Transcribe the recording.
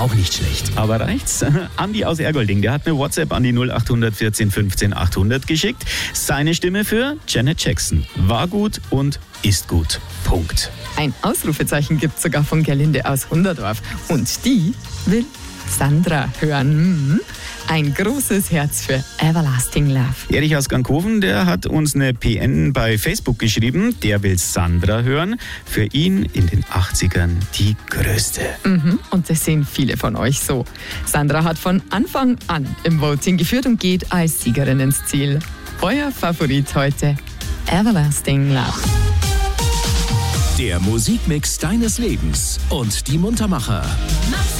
auch nicht schlecht. Aber reicht's? Andi aus Ergolding, der hat eine WhatsApp an die 0800 14 15 800 geschickt. Seine Stimme für Janet Jackson. War gut und ist gut. Punkt. Ein Ausrufezeichen gibt's sogar von Gerlinde aus Hunderdorf. Und die will Sandra hören. Ein großes Herz für Everlasting Love. Erich aus Gankhoven, der hat uns eine PN bei Facebook geschrieben. Der will Sandra hören. Für ihn in den 80ern die größte. Und das sehen viele von euch so. Sandra hat von Anfang an im Voting geführt und geht als Siegerin ins Ziel. Euer Favorit heute, Everlasting Love. Der Musikmix deines Lebens und die Muntermacher.